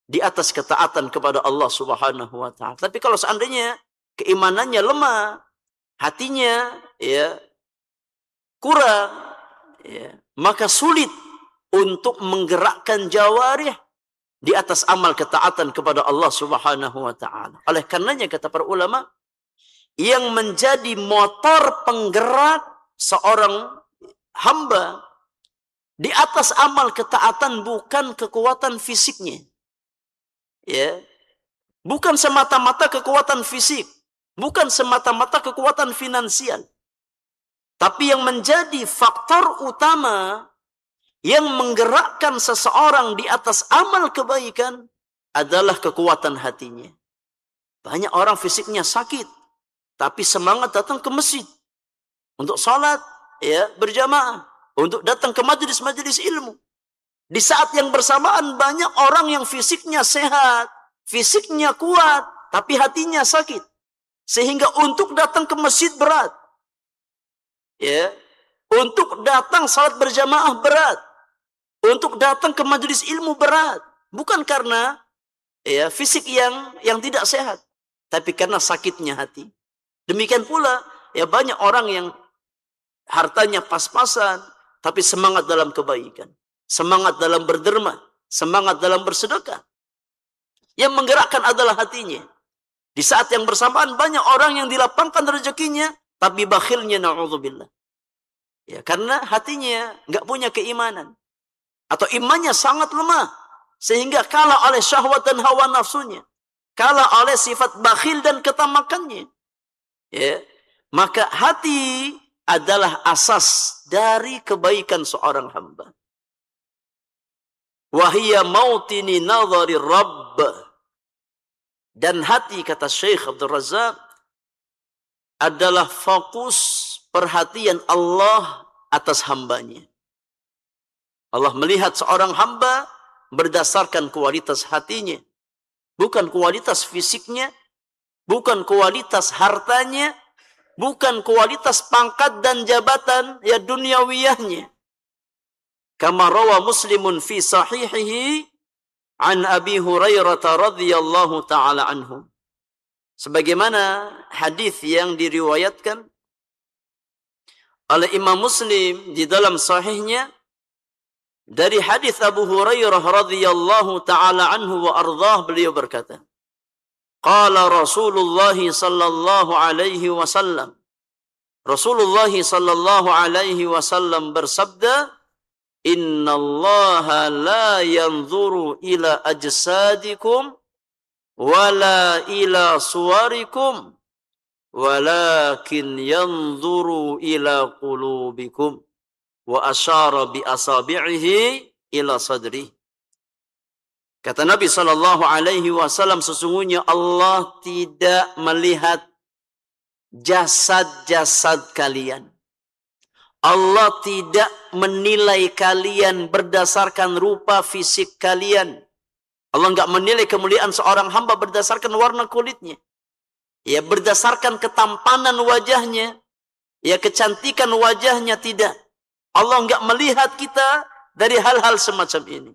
di atas ketaatan kepada Allah Subhanahu wa taala. Tapi kalau seandainya keimanannya lemah, hatinya ya kurang, ya, maka sulit untuk menggerakkan jawarih di atas amal ketaatan kepada Allah Subhanahu wa taala. Oleh karenanya kata para ulama, yang menjadi motor penggerak seorang hamba di atas amal ketaatan bukan kekuatan fisiknya. Ya. Bukan semata-mata kekuatan fisik, bukan semata-mata kekuatan finansial. Tapi yang menjadi faktor utama yang menggerakkan seseorang di atas amal kebaikan adalah kekuatan hatinya. Banyak orang fisiknya sakit, tapi semangat datang ke masjid untuk salat, ya, berjamaah, untuk datang ke majelis-majelis ilmu. Di saat yang bersamaan banyak orang yang fisiknya sehat, fisiknya kuat, tapi hatinya sakit. Sehingga untuk datang ke masjid berat. Ya, untuk datang salat berjamaah berat. Untuk datang ke majelis ilmu berat. Bukan karena ya fisik yang yang tidak sehat, tapi karena sakitnya hati. Demikian pula ya banyak orang yang hartanya pas-pasan, tapi semangat dalam kebaikan, semangat dalam berderma, semangat dalam bersedekah. Yang menggerakkan adalah hatinya. Di saat yang bersamaan banyak orang yang dilapangkan rezekinya, tapi bakhilnya, na'udzubillah. Ya, karena hatinya enggak punya keimanan. Atau imannya sangat lemah. Sehingga kalah oleh syahwat dan hawa nafsunya. Kalah oleh sifat bakhil dan ketamakannya. Ya, maka hati adalah asas dari kebaikan seorang hamba. Wahiyya mautini nadhari Rabb. Dan hati, kata Syekh Abdul Razak, adalah fokus perhatian Allah atas hambanya. Allah melihat seorang hamba berdasarkan kualitas hatinya. Bukan kualitas fisiknya, bukan kualitas hartanya, bukan kualitas pangkat dan jabatan ya duniawiyahnya. Kama rawa Muslimun fi sahihihi an Abi Hurairah radhiyallahu taala anhu. Sebagaimana hadis yang diriwayatkan oleh Imam Muslim di dalam sahihnya dari hadis Abu Hurairah radhiyallahu taala anhu wa ardhah, beliau berkata, qala Rasulullah sallallahu alaihi wasallam, Rasulullah sallallahu alaihi wasallam bersabda, innallaha la yanzuru ila ajsadikum wala ila suwarikum walakin yanzuru ila qulubikum wa asyara bi asabi'ihi ila sadri. Kata Nabi sallallahu alaihi wasallam, sesungguhnya Allah tidak melihat jasad-jasad kalian. Allah tidak menilai kalian berdasarkan rupa fisik kalian. Allah enggak menilai kemuliaan seorang hamba berdasarkan warna kulitnya. Ya, berdasarkan ketampanan wajahnya. Ya, kecantikan wajahnya, tidak. Allah enggak melihat kita dari hal-hal semacam ini.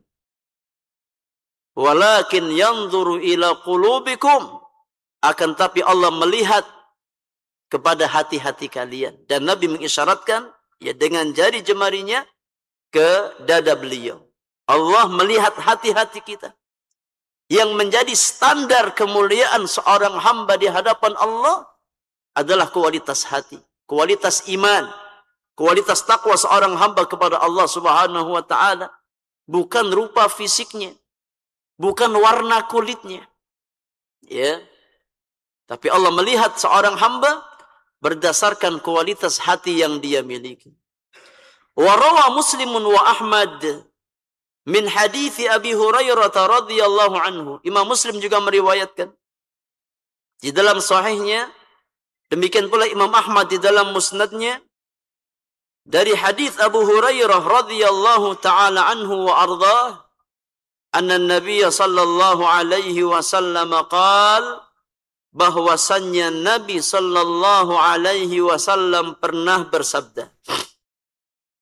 Walakin yanzuru ila qulubikum. Akan tapi Allah melihat kepada hati-hati kalian. Dan Nabi mengisyaratkan ya dengan jari jemarinya ke dada beliau. Allah melihat hati-hati kita. Yang menjadi standar kemuliaan seorang hamba di hadapan Allah adalah kualitas hati, kualitas iman, kualitas takwa seorang hamba kepada Allah Subhanahu wa taala, bukan rupa fisiknya, bukan warna kulitnya. Ya. Tapi Allah melihat seorang hamba berdasarkan kualitas hati yang dia miliki. Wa rawa Muslimun wa Ahmad min hadithi Abi Hurairah radhiyallahu anhu. Imam Muslim juga meriwayatkan di dalam sahihnya, demikian pula Imam Ahmad di dalam musnadnya, dari hadis Abu Hurairah radhiyallahu taala anhu wa ardhah, anna Nabi sallallahu alaihi wasallam qala, bahwasannya Nabi sallallahu alaihi wasallam pernah bersabda.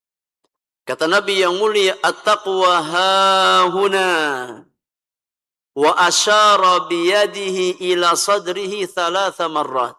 Kata Nabi yang mulia, at-taqwa hahuna wa asyara biyadihi ila sadrihi thalatha marrat.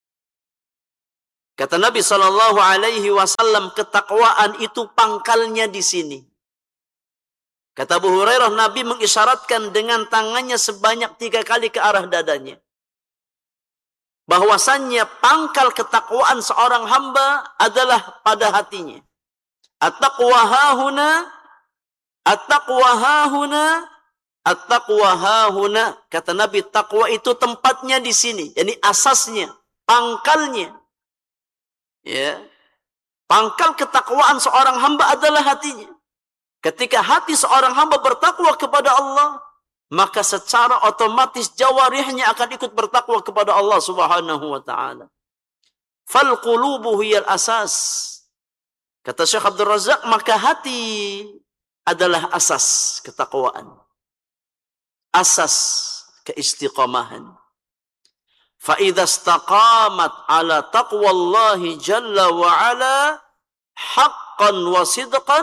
Kata Nabi sallallahu alaihi wasallam, ketakwaan itu pangkalnya di sini. Kata Abu Hurairah, Nabi mengisyaratkan dengan tangannya sebanyak tiga kali ke arah dadanya. Bahwasannya pangkal ketakwaan seorang hamba adalah pada hatinya. At-taqwa hahuna, at-taqwa hahuna, at-taqwa hahuna. Kata Nabi, takwa itu tempatnya di sini. Yani asasnya, pangkalnya. Ya, pangkal ketakwaan seorang hamba adalah hatinya. Ketika hati seorang hamba bertakwa kepada Allah, maka secara otomatis jawarihnya akan ikut bertakwa kepada Allah Subhanahu wa taala. Fal qulubu hiyal asas. Kata Syekh Abdul Razak, maka hati adalah asas ketakwaan. Asas keistiqamahan. فَإِذَا اسْتَقَامَتْ عَلَى تَقْوَى اللَّهِ جَلَّ وَعَلَى حَقًّا وَصِدْقًا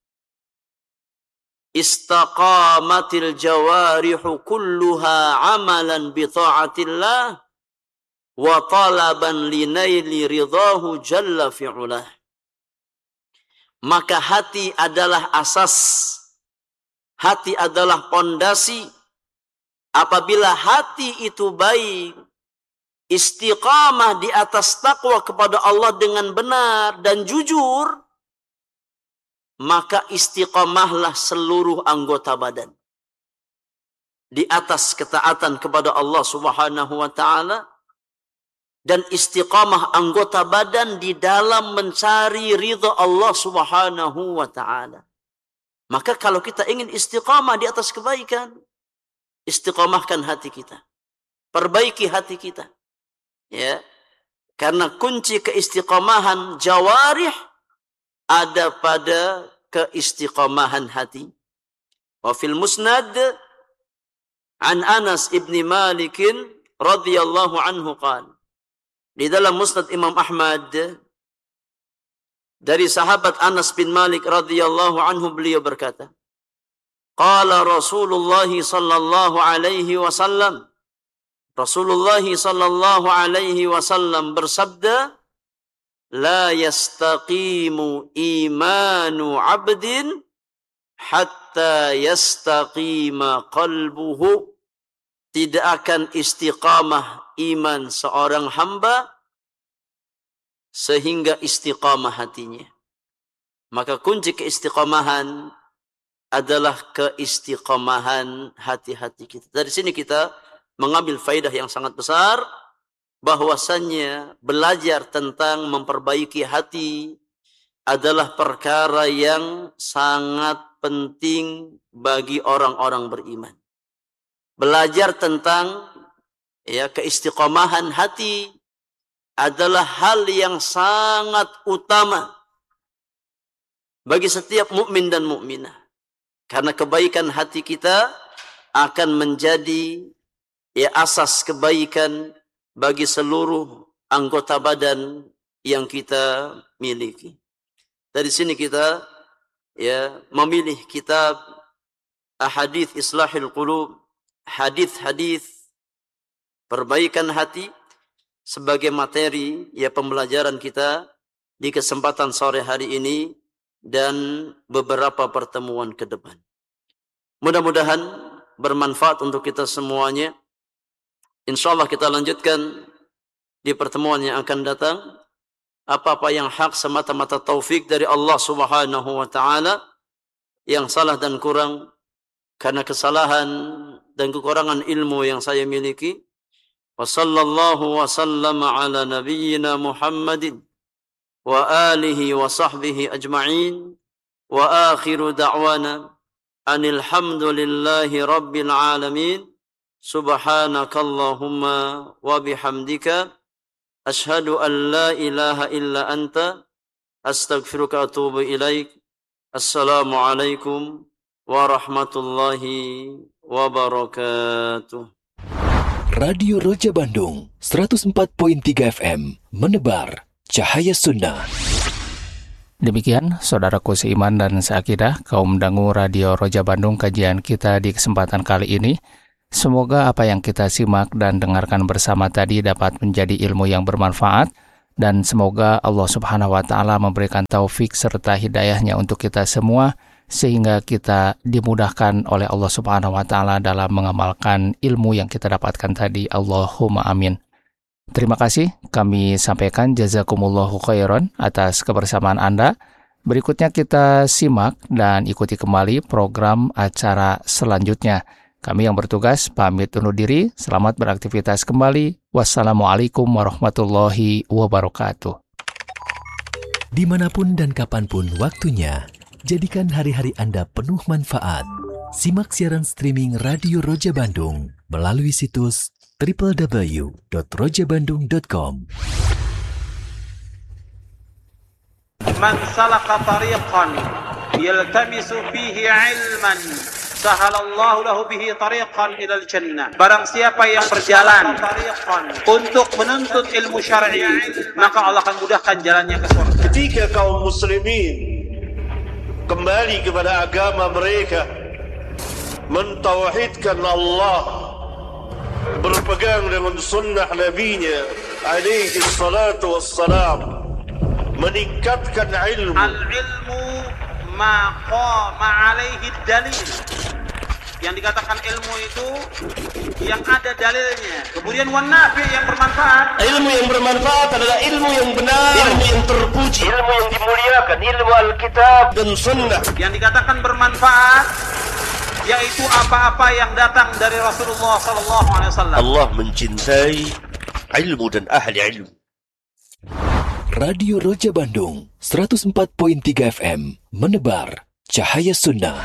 اسْتَقَامَتِ الْجَوَارِحُ كُلُّهَا عَمَلًا بِطَاعَةِ اللَّهِ وَطَلَبًا لِنَيْلِ رِضَاهُ جَلَّ فِي عُلَاهِ. Maka hati adalah asas, hati adalah pondasi. Apabila hati itu baik, istiqamah di atas takwa kepada Allah dengan benar dan jujur, maka istiqamahlah seluruh anggota badan di atas ketaatan kepada Allah Subhanahu wa taala, dan istiqamah anggota badan di dalam mencari ridha Allah Subhanahu wa taala. Maka kalau kita ingin istiqamah di atas kebaikan, istiqamahkan hati kita, perbaiki hati kita. Ya, karena kunci keistiqamahan jawarih ada pada keistiqamahan hati. Wa fil musnad an Anas ibn Malik radhiyallahu anhu qala, di dalam musnad Imam Ahmad dari sahabat Anas bin Malik radhiyallahu anhu, beliau berkata, qala Rasulullah sallallahu alaihi wasallam, Rasulullah sallallahu alaihi wasallam bersabda, la yastaqimu imanu abdin hatta yastaqima qalbuhu. Tidak akan istiqamah iman seorang hamba sehingga istiqamah hatinya. Maka kunci keistiqamahan adalah keistiqamahan hati-hati kita. Dari sini kita mengambil faidah yang sangat besar, bahwasannya belajar tentang memperbaiki hati adalah perkara yang sangat penting bagi orang-orang beriman. Belajar tentang ya keistiqamahan hati adalah hal yang sangat utama bagi setiap mukmin dan mukminah. Karena kebaikan hati kita akan menjadi ya asas kebaikan bagi seluruh anggota badan yang kita miliki. Dari sini kita ya memilih kitab Ahadits Islahil Qulub, hadis-hadis perbaikan hati, sebagai materi ya pembelajaran kita di kesempatan sore hari ini dan beberapa pertemuan ke depan. Mudah-mudahan bermanfaat untuk kita semuanya. InsyaAllah kita lanjutkan di pertemuan yang akan datang. Apa-apa yang hak semata-mata taufik dari Allah Subhanahu wa taala, yang salah dan kurang karena kesalahan dan kekurangan ilmu yang saya miliki. Wa sallallahu wa sallama ala nabiyyina Muhammadin wa alihi wa sahbihi ajma'in. Wa akhiru da'wana anil hamdulillahi rabbil alamin. Subhanakallahumma wa bihamdika ashhadu an la ilaha illa anta astaghfiruka wa atubu ilaik. Assalamualaikum warahmatullahi wabarakatuh. Radio Roja Bandung seratus empat koma tiga F M menebar cahaya sunnah. Demikian saudaraku seiman dan seakidah, kaum dangu Radio Roja Bandung, kajian kita di kesempatan kali ini. Semoga apa yang kita simak dan dengarkan bersama tadi dapat menjadi ilmu yang bermanfaat, dan semoga Allah Subhanahu wa Ta'ala memberikan taufik serta hidayahnya untuk kita semua, sehingga kita dimudahkan oleh Allah Subhanahu wa Ta'ala dalam mengamalkan ilmu yang kita dapatkan tadi. Allahumma amin. Terima kasih, kami sampaikan jazakumullahu khairan atas kebersamaan Anda. Berikutnya kita simak dan ikuti kembali program acara selanjutnya. Kami yang bertugas pamit undur diri. Selamat beraktivitas kembali. Wassalamualaikum warahmatullahi wabarakatuh. Dimanapun dan kapanpun waktunya, jadikan hari-hari Anda penuh manfaat. Simak siaran streaming Radio Roja Bandung melalui situs double-u double-u double-u dot roja bandung dot com. Man salaka tariqan yaltamisu fihi ilman sahalallahu lahu bihi tariqan ilal jannah. Barang siapa yang berjalan untuk menuntut ilmu syar'i, maka Allah akan mudahkan jalannya ke surga. Ketika kaum muslimin kembali kepada agama mereka, mentauhidkan Allah, berpegang dengan sunnah Nabi-Nya alaihi salatu wassalam, meningkatkan ilmu. Al-ilmu ma qama alaihi dalil. Yang dikatakan ilmu itu yang ada dalilnya. Kemudian wan nafi, yang bermanfaat. Ilmu yang bermanfaat adalah ilmu yang benar, ilmu yang terpuji, ilmu yang dimuliakan, ilmu Alkitab dan Sunnah. Yang dikatakan bermanfaat yaitu apa-apa yang datang dari Rasulullah sallallahu alaihi wasallam. Allah mencintai ilmu dan ahli ilmu. Radio Roja Bandung seratus empat koma tiga F M menebar cahaya sunnah.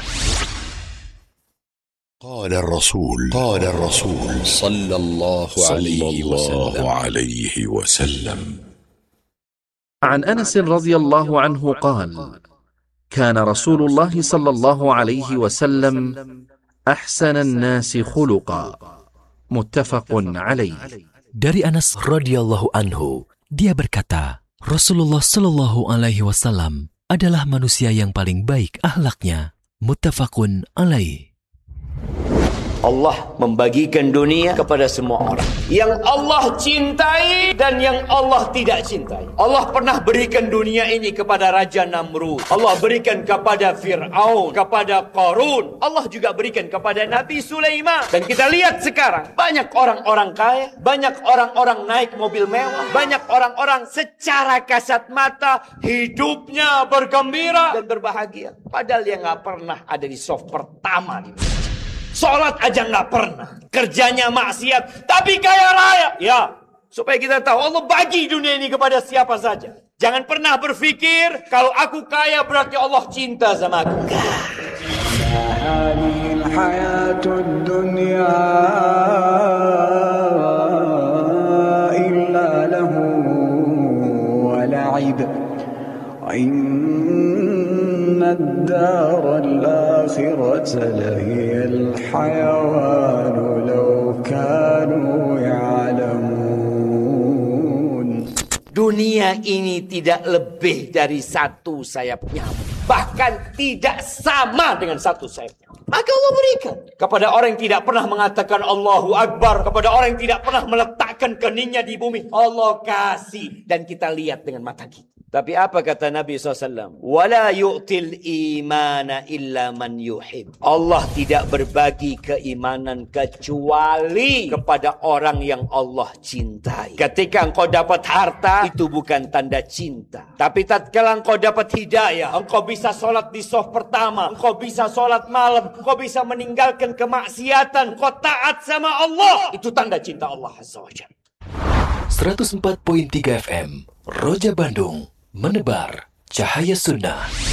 قال الرسول قال الرسول صلى الله عليه وسلم عليه وسلم عن أنس رضي الله عنه قال: كان رسول الله صلى الله عليه وسلم أحسن الناس خلقا. متفق عليه. Dari Anas radhiyallahu anhu, dia berkata, Rasulullah sallallahu alaihi wasallam adalah manusia yang paling baik akhlaknya. Muttafaqun alaih. Allah membagikan dunia kepada semua orang. Yang Allah cintai dan yang Allah tidak cintai. Allah pernah berikan dunia ini kepada Raja Namrud. Allah berikan kepada Fir'aun, kepada Qarun. Allah juga berikan kepada Nabi Sulaiman. Dan kita lihat sekarang, banyak orang-orang kaya, banyak orang-orang naik mobil mewah, banyak orang-orang secara kasat mata hidupnya bergembira dan berbahagia. Padahal dia nggak pernah ada di soft pertama. Sholat aja nggak pernah, kerjanya maksiat, tapi kaya raya. Ya, supaya kita tahu Allah bagi dunia ini kepada siapa saja. Jangan pernah berpikir kalau aku kaya berarti Allah cinta sama aku. الدار الآخرة لهي الحيوان لو كانوا يعلمون. Dunia ini tidak lebih dari satu sayap nyamuk, bahkan tidak sama dengan satu sayap nyamuk. Maka Allah berikan kepada orang yang tidak pernah mengatakan Allahu Akbar, kepada orang yang tidak pernah meletakkan keningnya di bumi. Allah kasih dan kita lihat dengan mata kita. Tapi apa kata Nabi shallallahu alaihi wasallam? Wala yu'til imana illa man yuhib. Allah tidak berbagi keimanan kecuali kepada orang yang Allah cintai. Ketika engkau dapat harta, itu bukan tanda cinta. Tapi tatkala engkau dapat hidayah, engkau bisa sholat di saf pertama, engkau bisa sholat malam, engkau bisa meninggalkan kemaksiatan, engkau taat sama Allah, itu tanda cinta Allah Azza wa Jalla. seratus empat koma tiga F M Roja Bandung menebar cahaya sunnah.